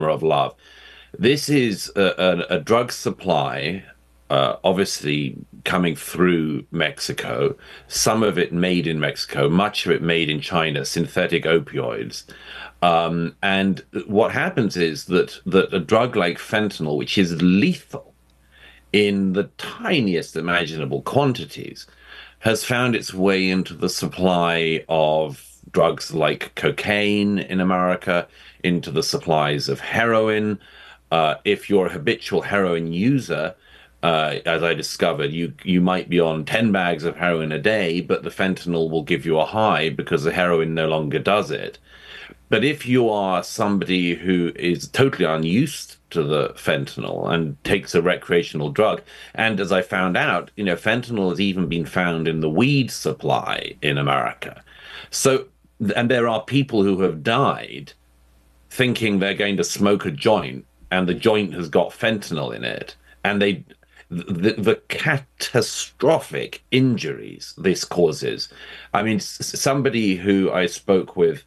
of love. This is a drug supply, obviously coming through Mexico, some of it made in Mexico, much of it made in China, synthetic opioids. And what happens is that a drug like fentanyl, which is lethal in the tiniest imaginable quantities, has found its way into the supply of drugs like cocaine in America, into the supplies of heroin. If you're a habitual heroin user, as I discovered, you might be on 10 bags of heroin a day, but the fentanyl will give you a high because the heroin no longer does it. But if you are somebody who is totally unused to the fentanyl and takes a recreational drug, and as I found out, fentanyl has even been found in the weed supply in America. So, and there are people who have died thinking they're going to smoke a joint, and the joint has got fentanyl in it, and the catastrophic injuries this causes. I mean, somebody who I spoke with,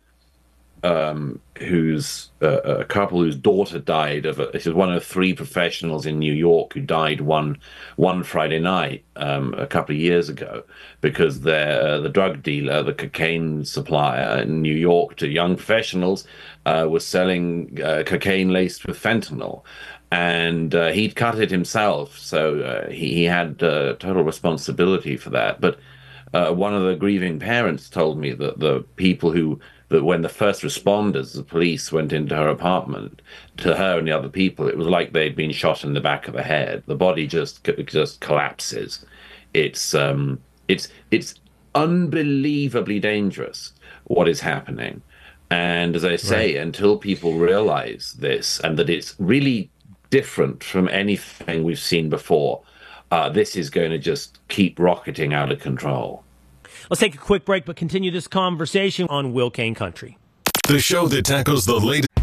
who's a couple whose daughter died of this is one of three professionals in New York who died one Friday night a couple of years ago because the drug dealer, the cocaine supplier in New York to young professionals, was selling cocaine laced with fentanyl. And he'd cut it himself, so he had total responsibility for that. But one of the grieving parents told me that the people that when the first responders, the police, went into her apartment, to her and the other people, it was like they'd been shot in the back of the head. The body just collapses. It's unbelievably dangerous what is happening. And as I say, Right. until people realize this and that it's really different from anything we've seen before, this is going to just keep rocketing out of control. Let's take a quick break, but continue this conversation on Will Kane Country. The show that tackles the latest.